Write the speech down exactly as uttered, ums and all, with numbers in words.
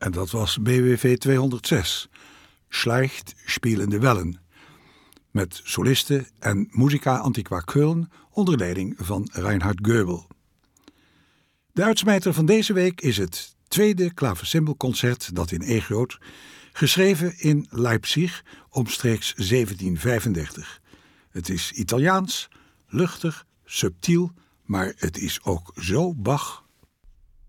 En dat was B W V tweehonderdzes, Schleicht spielende Wellen, met solisten en Musica Antiqua Köln onder leiding van Reinhard Goebel. De uitsmijter van deze week is het tweede klaversymbelconcert dat in E groot, geschreven in Leipzig omstreeks zeventien vijfendertig. Het is Italiaans, luchtig, subtiel, maar het is ook zo Bach.